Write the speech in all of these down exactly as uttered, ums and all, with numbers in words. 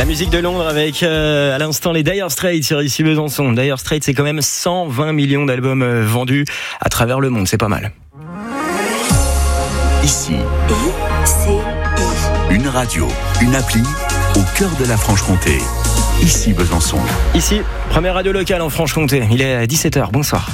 La musique de Londres avec euh, à l'instant les Dire Straits sur Ici Besançon. Dire Straits, c'est quand même cent vingt millions d'albums euh, vendus à travers le monde, c'est pas mal. Ici, I C I. une radio, une appli au cœur de la Franche-Comté. Ici Besançon. Ici, première radio locale en Franche-Comté. Il est dix-sept heures, bonsoir.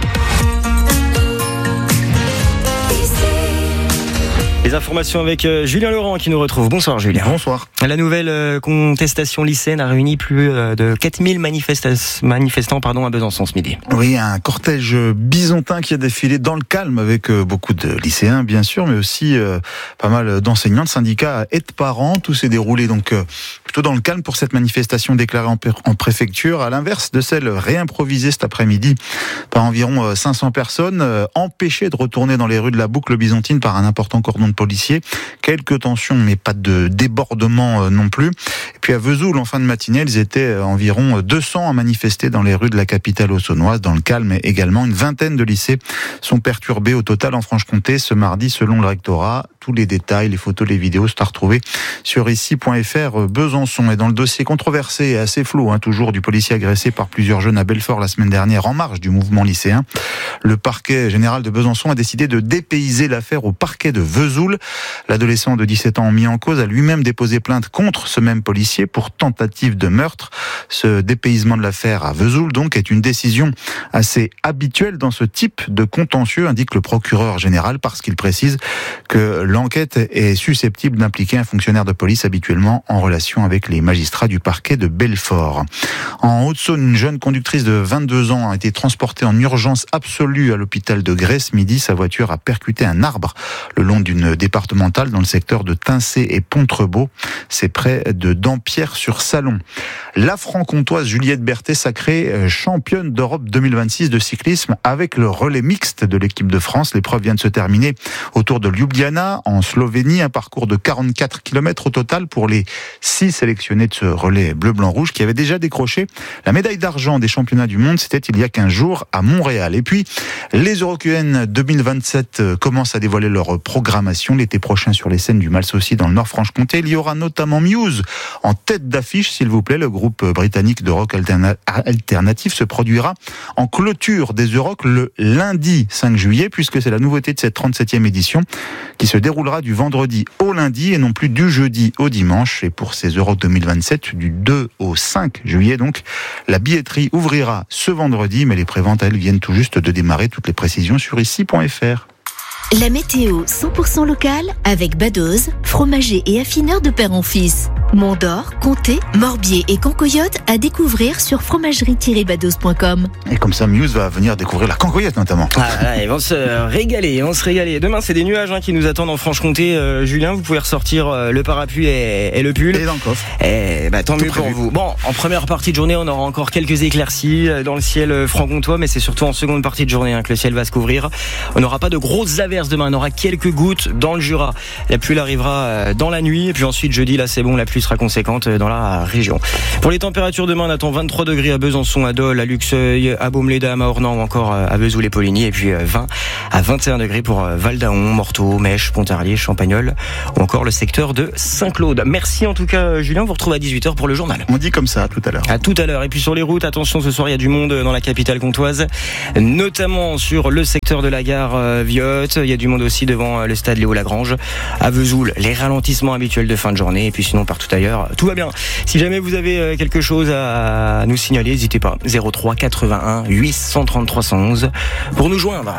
Les informations avec euh, Julien Laurent qui nous retrouve. Bonsoir Julien. Bonsoir. La nouvelle euh, contestation lycéenne a réuni plus euh, de quatre mille manifesta- manifestants pardon, à Besançon ce midi. Oui, un cortège byzantin qui a défilé dans le calme avec euh, beaucoup de lycéens bien sûr, mais aussi euh, pas mal d'enseignants, de syndicats et de parents. Tout s'est déroulé donc euh, plutôt dans le calme pour cette manifestation déclarée en, pr- en préfecture, à l'inverse de celle réimprovisée cet après-midi par environ euh, cinq cents personnes, euh, empêchées de retourner dans les rues de la boucle byzantine par un important cordon de policiers. Quelques tensions, mais pas de débordement euh, non plus. Et puis à Vesoul, en fin de matinée, ils étaient euh, environ deux cents à manifester dans les rues de la capitale haute-saônoise, dans le calme également. Une vingtaine de lycées sont perturbés au total en Franche-Comté ce mardi, selon le rectorat. Tous les détails, les photos, les vidéos sont à retrouver sur ici point f r Besançon. Et dans le dossier controversé et assez flou, hein, toujours du policier agressé par plusieurs jeunes à Belfort la semaine dernière, en marge du mouvement lycéen, le parquet général de Besançon a décidé de dépayser l'affaire au parquet de Vesoul. L'adolescent de dix-sept ans mis en cause a lui-même déposé plainte contre ce même policier pour tentative de meurtre. Ce dépaysement de l'affaire à Vesoul, donc, est une décision assez habituelle dans ce type de contentieux, indique le procureur général, parce qu'il précise que l'enquête est susceptible d'impliquer un fonctionnaire de police habituellement en relation avec les magistrats du parquet de Belfort. En Haute-Saône, une jeune conductrice de vingt-deux ans a été transportée en urgence absolue à l'hôpital de Grès ce midi. Sa voiture a percuté un arbre le long d'une départementale dans le secteur de Tincé et Pontrebeau. C'est près de Dampierre-sur-Salon. La franc-comtoise Juliette Berthet, sacrée championne d'Europe deux mille vingt-six de cyclisme avec le relais mixte de l'équipe de France. L'épreuve vient de se terminer autour de Ljubljana, en Slovénie. Un parcours de quarante-quatre kilomètres au total pour les six sélectionnés de ce relais bleu-blanc-rouge qui avaient déjà décroché la médaille d'argent des championnats du monde. C'était il y a quinze jours à Montréal. Et puis, les Eurocuennes deux mille vingt-sept commencent à dévoiler leur programmation. L'été prochain sur les scènes du Malsaucy dans le Nord-Franche-Comté, il y aura notamment Muse en tête d'affiche, s'il vous plaît. Le groupe britannique de rock alterna- alternatif se produira en clôture des Euroc le lundi cinq juillet, puisque c'est la nouveauté de cette trente-septième édition qui se déroulera du vendredi au lundi et non plus du jeudi au dimanche. Et pour ces Euroc deux mille vingt-sept, du deux au cinq juillet, donc, la billetterie ouvrira ce vendredi, mais les préventes, elles, viennent tout juste de démarrer. Toutes les précisions sur ici point f r. La météo cent pour cent locale avec Badoz, fromager et affineur de père en fils. Mont-d'Or, Comté, Morbier et Cancoyote à découvrir sur fromagerie tiret badoz point com. Et comme ça, Muse va venir découvrir la Cancoyote notamment. Ah, là, ils vont se régaler, ils vont se régaler. Demain, c'est des nuages hein, qui nous attendent en Franche-Comté. Euh, Julien, vous pouvez ressortir euh, le parapluie et, et le pull. Et dans le coffre. Et bah, tant Tout mieux prévu. pour vous. Bon, en première partie de journée, on aura encore quelques éclaircies dans le ciel franc-comtois, mais c'est surtout en seconde partie de journée hein, que le ciel va se couvrir. On n'aura pas de grosses averses demain, on aura quelques gouttes dans le Jura. La pluie arrivera dans la nuit, et puis ensuite jeudi, là c'est bon, la pluie sera conséquente dans la région. Pour les températures demain, on attend vingt-trois degrés à Besançon, à Dole, à Luxeuil, à Baume-les-Dames, à Ornans ou encore à Vesoul et Poligny, et puis vingt à vingt et un degrés pour Val-d'Aon, Morteau, Mèche, Pontarlier, Champagnole ou encore le secteur de Saint-Claude. Merci en tout cas Julien, on vous retrouve à dix-huit heures pour le journal. On dit comme ça, tout à l'heure. À tout à l'heure. Et puis sur les routes, attention, ce soir il y a du monde dans la capitale comtoise, notamment sur le secteur de la gare Viotte. Il y a du monde aussi devant le stade Léo Lagrange. À Vesoul, les ralentissements habituels de fin de journée. Et puis sinon partout ailleurs, tout va bien. Si jamais vous avez quelque chose à nous signaler, n'hésitez pas. zéro trois quatre-vingt-un huit cent trente trois cent onze pour nous joindre.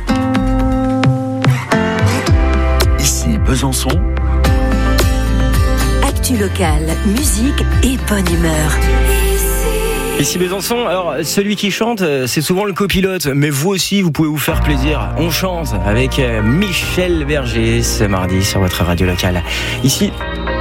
Ici Besançon. Actu locale, musique et bonne humeur. Ici Besançon, alors celui qui chante, c'est souvent le copilote, mais vous aussi, vous pouvez vous faire plaisir. On chante avec Michel Berger ce mardi sur votre radio locale. Ici,